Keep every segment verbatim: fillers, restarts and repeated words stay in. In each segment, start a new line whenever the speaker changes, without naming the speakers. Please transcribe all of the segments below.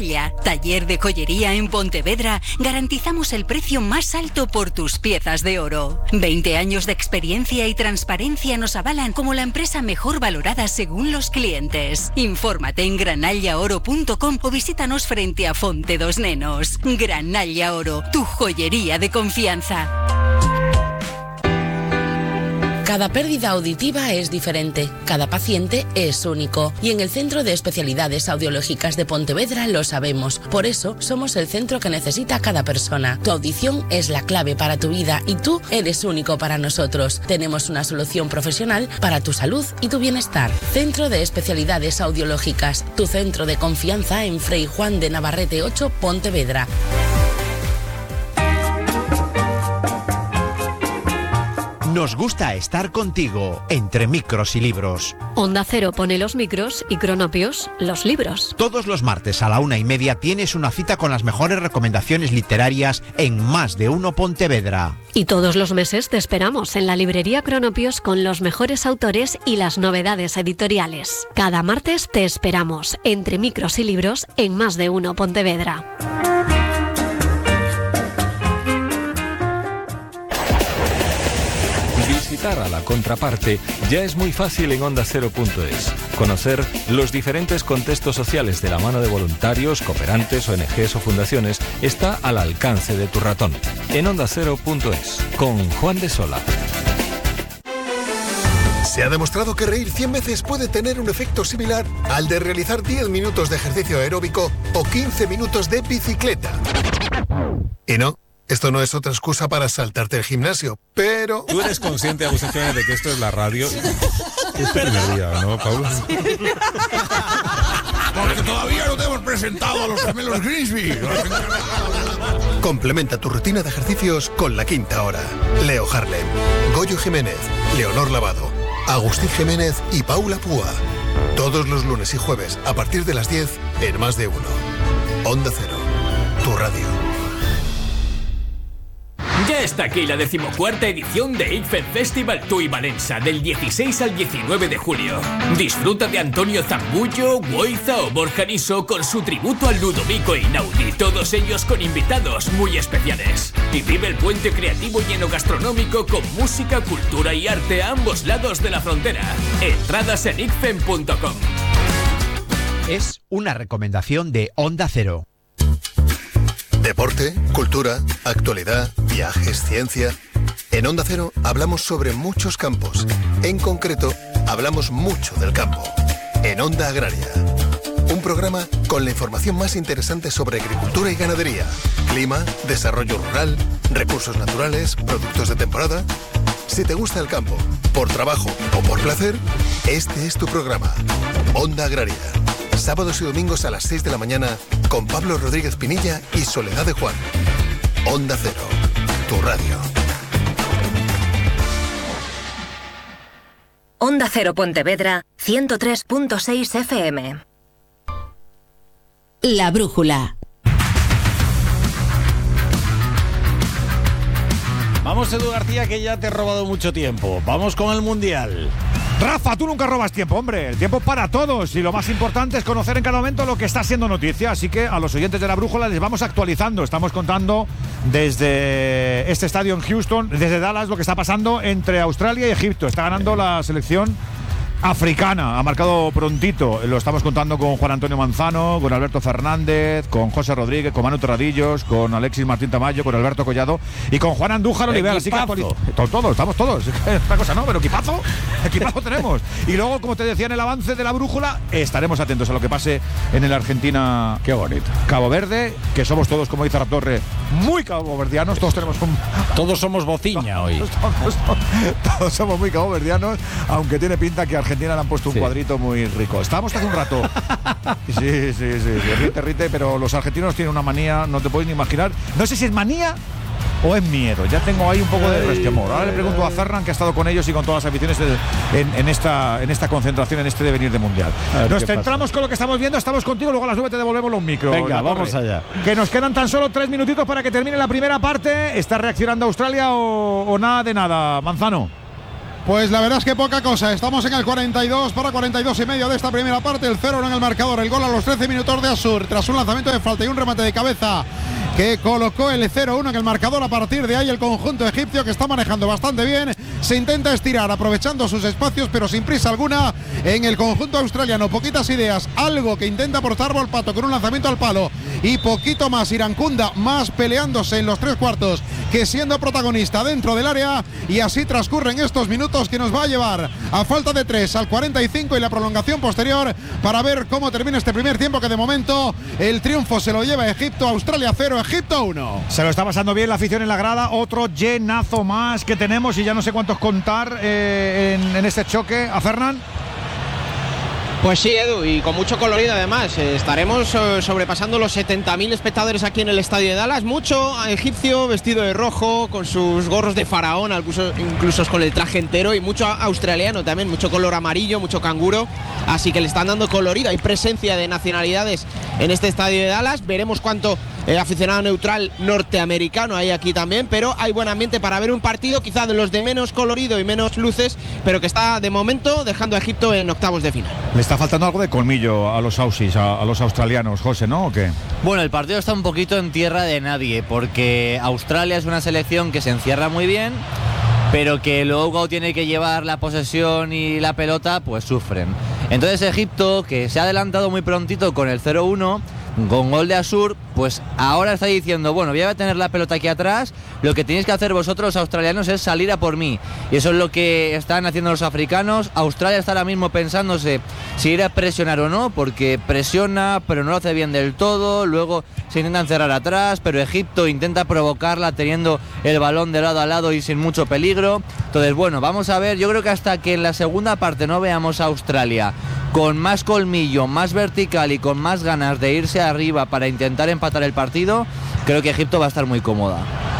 Granalla, taller de joyería en Pontevedra, garantizamos el precio más alto por tus piezas de oro. veinte años de experiencia y transparencia nos avalan como la empresa mejor valorada según los clientes. Infórmate en granalla oro punto com o visítanos frente a Fonte dos Nenos. Granalla Oro, tu joyería de confianza.
Cada pérdida auditiva es diferente, cada paciente es único y en el Centro de Especialidades Audiológicas de Pontevedra lo sabemos. Por eso somos el centro que necesita cada persona. Tu audición es la clave para tu vida y tú eres único para nosotros. Tenemos una solución profesional para tu salud y tu bienestar. Centro de Especialidades Audiológicas, tu centro de confianza en Fray Juan de Navarrete ocho, Pontevedra.
Nos gusta estar contigo, entre micros y libros.
Onda Cero pone los micros y Cronopios los libros.
Todos los martes a la una y media tienes una cita con las mejores recomendaciones literarias en Más de Uno Pontevedra.
Y todos los meses te esperamos en la librería Cronopios con los mejores autores y las novedades editoriales. Cada martes te esperamos, entre micros y libros, en Más de Uno Pontevedra.
Visitar a la contraparte ya es muy fácil en onda cero punto es. Conocer los diferentes contextos sociales de la mano de voluntarios, cooperantes, O N Ges o fundaciones está al alcance de tu ratón. En onda cero punto es, con Juan de Sola.
Se ha demostrado que reír cien veces puede tener un efecto similar al de realizar diez minutos de ejercicio aeróbico o quince minutos de bicicleta. Y no, esto no es otra excusa para saltarte el gimnasio, pero...
Tú eres consciente, Agustín, de que esto es la radio. Es primer día, ¿no, Paula?
Sí. Porque todavía no te hemos presentado a los gemelos Grimsby.
Complementa tu rutina de ejercicios con La Quinta Hora. Leo Harlem, Goyo Jiménez, Leonor Lavado, Agustín Jiménez y Paula Púa. Todos los lunes y jueves a partir de las diez en Más de Uno. Onda Cero, tu radio.
Ya está aquí la decimocuarta edición de ICFES Festival Tui Valença del dieciséis al diecinueve de julio. Disfruta de Antonio Zambullo, Guoiza o Borja Niso con su tributo al Ludovico Einaudi, todos ellos con invitados muy especiales. Y vive el puente creativo y enogastronómico con música, cultura y arte a ambos lados de la frontera. Entradas en icfen punto com.
Es una recomendación de Onda Cero.
Deporte, cultura, actualidad, viajes, ciencia. En Onda Cero hablamos sobre muchos campos. En concreto, hablamos mucho del campo. En Onda Agraria. Un programa con la información más interesante sobre agricultura y ganadería, clima, desarrollo rural, recursos naturales, productos de temporada. Si te gusta el campo, por trabajo o por placer, este es tu programa. Onda Agraria. Sábados y domingos a las seis de la mañana con Pablo Rodríguez Pinilla y Soledad de Juan. Onda Cero, tu radio.
Onda Cero Pontevedra, ciento tres punto seis F M.
La Brújula.
Vamos, Edu García, que ya te he robado mucho tiempo. Vamos con el Mundial.
Rafa, tú nunca robas tiempo, hombre. El tiempo para todos. Y lo más importante es conocer en cada momento lo que está siendo noticia. Así que a los oyentes de La Brújula les vamos actualizando. Estamos contando desde este estadio en Houston, desde Dallas, lo que está pasando entre Australia y Egipto. Está ganando la selección africana, ha marcado prontito. Lo estamos contando con Juan Antonio Manzano, con Alberto Fernández, con José Rodríguez, con Manu Terradillos, con Alexis Martín Tamayo, con Alberto Collado y con Juan Andújar Oliveira. Así que actualiz- todos, todos, estamos todos. Esta cosa no, pero equipazo, equipazo tenemos. Y luego, como te decía en el avance de La Brújula, estaremos atentos a lo que pase en el Argentina.
Qué bonito.
Cabo Verde, que somos todos, como dice Raptorre, muy caboverdianos. Todos tenemos un...
Todos somos bociña hoy.
Todos, todos, todos somos muy caboverdianos, aunque tiene pinta que Argentina le han puesto un sí. cuadrito muy rico. Estábamos hace un rato. Sí, sí, sí, sí. Rite, rite, pero los argentinos tienen una manía, no te puedes ni imaginar. No sé si es manía o es miedo. Ya tengo ahí un poco de resquemor. Ahora le pregunto a Ferran, que ha estado con ellos y con todas las aficiones en, en, esta, en esta concentración, en este devenir de Mundial. Nos centramos pasa. con lo que estamos viendo. Estamos contigo, luego a las nueve te devolvemos los micros.
Venga, vamos allá.
Que nos quedan tan solo tres minutitos para que termine la primera parte. ¿Está reaccionando Australia o, o nada de nada, Manzano?
Pues la verdad es que poca cosa. Estamos en el cuarenta y dos para cuarenta y dos y medio de esta primera parte. El cero en el marcador. El gol a los trece minutos de Asur tras un lanzamiento de falta y un remate de cabeza que colocó el cero uno en el marcador. A partir de ahí el conjunto egipcio, que está manejando bastante bien, se intenta estirar aprovechando sus espacios pero sin prisa alguna. En el conjunto australiano poquitas ideas, algo que intenta aportar Volpato con un lanzamiento al palo y poquito más. Irankunda más peleándose en los tres cuartos que siendo protagonista dentro del área, y así transcurren estos minutos que nos va a llevar a falta de tres al cuarenta y cinco y la prolongación posterior para ver cómo termina este primer tiempo, que de momento el triunfo se lo lleva Egipto. Australia cero, Egipto uno.
Se lo está pasando bien la afición en la grada. Otro llenazo más que tenemos y ya no sé cuántos contar eh, en, en este choque. ¿A Fernán?
Pues sí, Edu, y con mucho colorido además. Eh, estaremos eh, sobrepasando los setenta mil espectadores aquí en el estadio de Dallas. Mucho egipcio vestido de rojo, con sus gorros de faraón, incluso, incluso con el traje entero, y mucho australiano también, mucho color amarillo, mucho canguro. Así que le están dando colorido. Hay presencia de nacionalidades en este estadio de Dallas. Veremos cuánto eh, aficionado neutral norteamericano hay aquí también, pero hay buen ambiente para ver un partido quizá de los de menos colorido y menos luces, pero que está de momento dejando a Egipto en octavos de final.
Le está faltando algo de colmillo a los aussies, a, a los australianos, José, ¿no? ¿O qué?
Bueno, el partido está un poquito en tierra de nadie, porque Australia es una selección que se encierra muy bien, pero que luego tiene que llevar la posesión y la pelota, pues sufren. Entonces Egipto, que se ha adelantado muy prontito con el cero uno, con gol de Asur, pues ahora está diciendo, bueno, voy a tener la pelota aquí atrás, lo que tenéis que hacer vosotros los australianos es salir a por mí, y eso es lo que están haciendo los africanos. Australia está ahora mismo pensándose si ir a presionar o no, porque presiona pero no lo hace bien del todo, luego se intentan cerrar atrás, pero Egipto intenta provocarla teniendo el balón de lado a lado y sin mucho peligro. Entonces bueno, vamos a ver, yo creo que hasta que en la segunda parte no veamos a Australia con más colmillo, más vertical y con más ganas de irse arriba para intentar empatar el partido, creo que Egipto va a estar muy cómoda.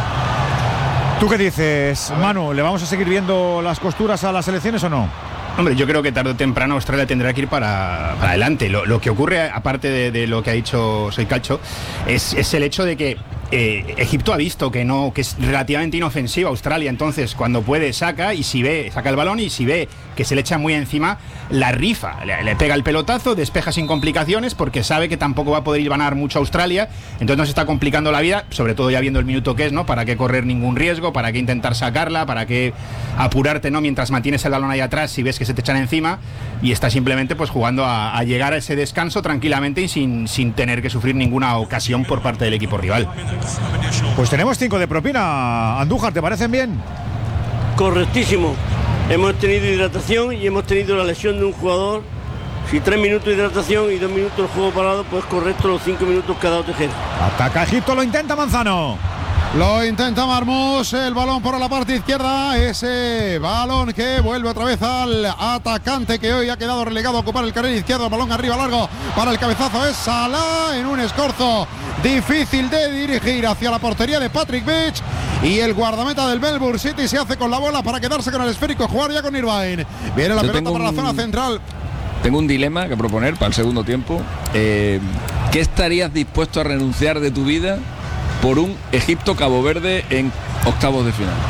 ¿Tú qué dices, Manu? ¿Le vamos a seguir viendo las costuras a las selecciones o no?
Hombre, yo creo que tarde o temprano Australia tendrá que ir para, para adelante. Lo, lo que ocurre, aparte de, de lo que ha dicho Soy Calcho, es, es el hecho de que eh, Egipto ha visto que no, que es relativamente inofensiva Australia. Entonces, cuando puede, saca, y si ve, saca el balón, y si ve que se le echa muy encima, la rifa, le, le pega el pelotazo, despeja sin complicaciones, porque sabe que tampoco va a poder ir a ganar mucho a Australia. Entonces nos está complicando la vida, sobre todo ya viendo el minuto que es, ¿no? Para qué correr ningún riesgo, para qué intentar sacarla, para qué apurarte, ¿no? Mientras mantienes el balón ahí atrás, si ves que se te echan encima, y está simplemente pues jugando a, a llegar a ese descanso tranquilamente y sin, sin tener que sufrir ninguna ocasión por parte del equipo rival.
Pues tenemos cinco de propina. Andújar, ¿te parecen bien?
Correctísimo. Hemos tenido hidratación y hemos tenido la lesión de un jugador. Si tres minutos de hidratación y dos minutos el juego parado, pues correcto los cinco minutos que ha dado Tejera.
Ataca Egipto, lo intenta Manzano.
Lo intenta Marmús, el balón por la parte izquierda, ese balón que vuelve otra vez al atacante que hoy ha quedado relegado a ocupar el carril izquierdo. El balón arriba largo para el cabezazo, es Salah en un escorzo difícil de dirigir hacia la portería de Patrick Beach, y el guardameta del Melbourne City se hace con la bola para quedarse con el esférico, jugar ya con Irvine. Viene la
Yo
pelota para
un...
la zona central.
Tengo un dilema que proponer para el segundo tiempo. Eh, ¿Qué estarías dispuesto a renunciar de tu vida por un Egipto-Cabo Verde en octavos de final?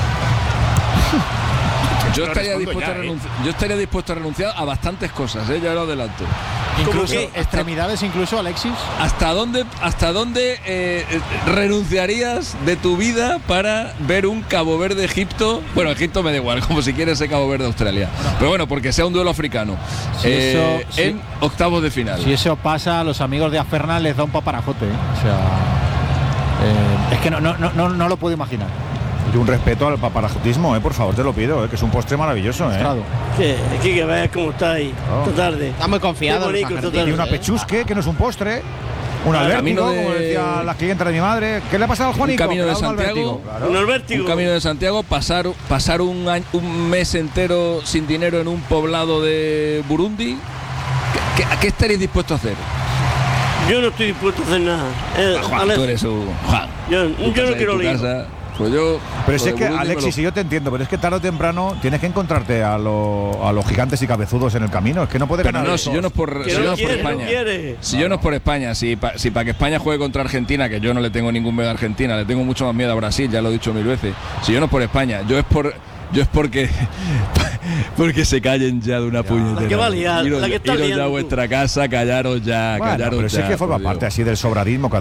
Yo estaría, dispuesto ya, a renunci- ¿eh? yo estaría dispuesto a renunciar a bastantes cosas, ¿eh? Ya lo adelanto.
Incluso extremidades, incluso, Alexis.
¿Hasta dónde, hasta dónde eh, renunciarías de tu vida para ver un Cabo Verde-Egipto? Bueno, Egipto me da igual, como si quieres ser Cabo Verde-Australia. Pero bueno, porque sea un duelo africano.
Si
eh,
eso,
en
si,
octavos de final.
Si eso pasa, a los amigos de Afernan les da un paparajote, ¿eh? O sea, eh, es que no, no, no, no lo puedo imaginar.
Y un respeto al paparajotismo, eh, por favor, te lo pido, eh, que es un postre maravilloso. Eh.
Que, que, que veas cómo está ahí, oh. esta tarde.
Está muy confiado.
Y una pechusque, que no es un postre. Un albértigo, de... como decía la clienta de mi madre. ¿Qué le ha pasado a Juanico?
Un camino de Santiago.
Un, claro. un albértigo.
Un camino de Santiago, pasar, pasar un, año, un mes entero sin dinero en un poblado de Burundi. ¿Qué, qué, ¿A qué estaréis dispuestos a hacer?
Yo no estoy dispuesto a hacer nada. Eh,
Juan, Alex, tú eres un Juan.
Yo, yo no quiero lío.
Pues yo,
pero es que, Alexis, lo... yo te entiendo, pero es que tarde o temprano tienes que encontrarte a, lo, a los gigantes y cabezudos en el camino. Es que no puede
pero
ganar.
No, si yo no es por, si
no
yo no
quiere,
por España.
No
si yo no es por España, si para si pa que España juegue contra Argentina, que yo no le tengo ningún miedo a Argentina, le tengo mucho más miedo a Brasil, ya lo he dicho mil veces. Si yo no es por España, yo es por Yo es porque porque se callen ya de una puñetera.
La que va a liar,
iros,
la que está
iros ya
liando
a
tú.
vuestra casa, callaros ya,
Bueno,
callaros
pero
ya.
sí que forma
por
parte
Dios.
así del sobradismo cada